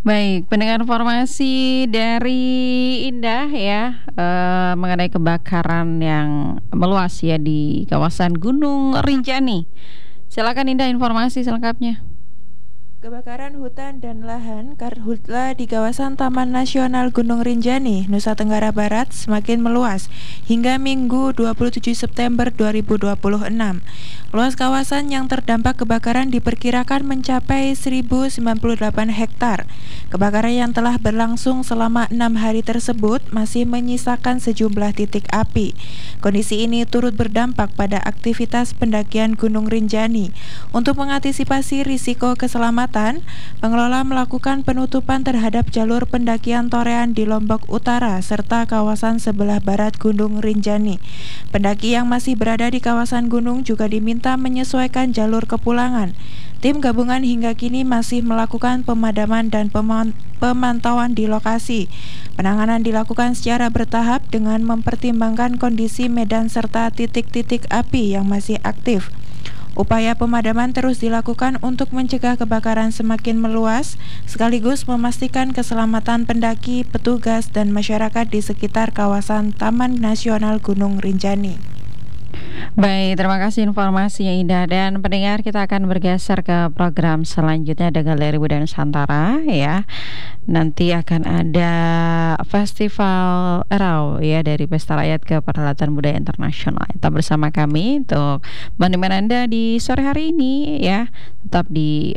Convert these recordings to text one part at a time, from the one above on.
Baik, pendengar informasi dari Indah ya, mengenai kebakaran yang meluas ya di kawasan Gunung Rinjani. Silakan Indah informasi selengkapnya. Kebakaran hutan dan lahan karhutla di kawasan Taman Nasional Gunung Rinjani, Nusa Tenggara Barat semakin meluas hingga Minggu 27 September 2026. Luas kawasan yang terdampak kebakaran diperkirakan mencapai 1098 hektar. Kebakaran yang telah berlangsung selama 6 hari tersebut masih menyisakan sejumlah titik api. Kondisi ini turut berdampak pada aktivitas pendakian Gunung Rinjani. Untuk mengantisipasi risiko keselamatan, pengelola melakukan penutupan terhadap jalur pendakian torean di Lombok Utara serta kawasan sebelah barat Gunung Rinjani. Pendaki yang masih berada di kawasan gunung juga diminta menyesuaikan jalur kepulangan. Tim gabungan hingga kini masih melakukan pemadaman dan pemantauan di lokasi. Penanganan dilakukan secara bertahap dengan mempertimbangkan kondisi medan serta titik-titik api yang masih aktif. Upaya pemadaman terus dilakukan untuk mencegah kebakaran semakin meluas, sekaligus memastikan keselamatan pendaki, petugas, dan masyarakat di sekitar kawasan Taman Nasional Gunung Rinjani. Baik, terima kasih informasinya Indah. Dan pendengar, kita akan bergeser ke program selanjutnya ada Galeri Budaya Nusantara ya. Nanti akan ada Festival Erau ya, dari Pesta Rakyat ke Perhelatan Budaya Internasional. Tetap bersama kami untuk menemani Anda di sore hari ini ya. Tetap di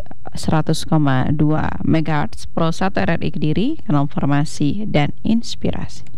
100,2 MHz Pro 1 RRI Kediri, kanal informasi dan inspirasi.